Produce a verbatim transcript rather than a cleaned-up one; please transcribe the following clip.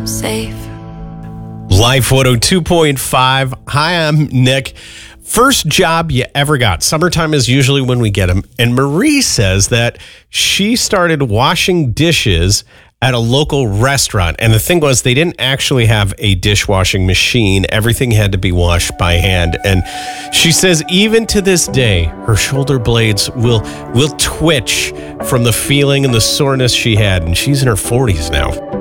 safe. Life one oh two point five. Hi, I'm Nick. First job you ever got. Summertime is usually when we get them. And Marie says that she started washing dishes at a local restaurant. And the thing was, they didn't actually have a dishwashing machine. Everything had to be washed by hand. And she says even to this day, her shoulder blades will will twitch from the feeling and the soreness she had. And she's in her forties now.